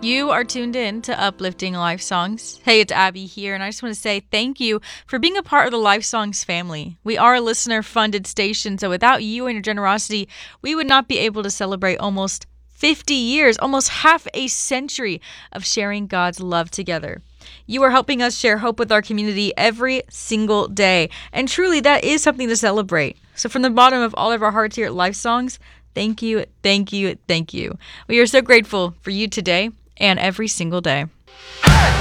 You are tuned in to Uplifting Life Songs. Hey, it's Abby here, and I just want to say thank you for being a part of the Life Songs family. We are a listener-funded station, so without you and your generosity, we would not be able to celebrate almost 50 years, almost half a century of sharing God's love together. You are helping us share hope with our community every single day, and truly that is something to celebrate. So from the bottom of all of our hearts here at Life Songs, thank you, thank you, thank you. We are so grateful for you today and every single day.